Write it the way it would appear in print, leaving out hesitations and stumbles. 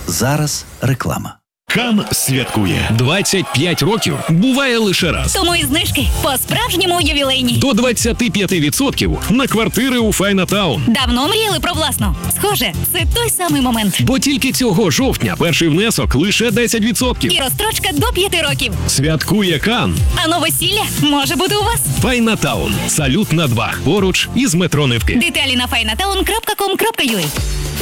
Зараз реклама. Кан святкує 25 років. Буває лише раз. Тому і знижки по-справжньому ювілейні. До 25% на квартири у Файнатаун. Давно мріяли про власну? Схоже, це той самий момент. Бо тільки цього жовтня перший внесок лише 10%. І розстрочка до 5 років. Святкує Кан. А новосілля може бути у вас. Файнатаун. Салют на 2. Поруч із метро Невки. Деталі на finatown.com.ua.